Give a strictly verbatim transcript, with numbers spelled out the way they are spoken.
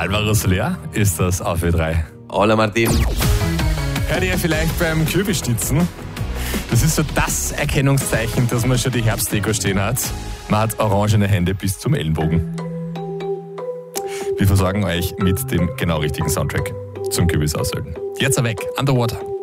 Alvaro Soler ist das auf W drei. Hola Martin. Hört ihr vielleicht beim Kürbisschnitzen? Das ist so das Erkennungszeichen, dass man schon die Herbstdeko stehen hat. Man hat orangene Hände bis zum Ellenbogen. Wir versorgen euch mit dem genau richtigen Soundtrack zum Kürbis aussägen. Jetzt weg, Underwater.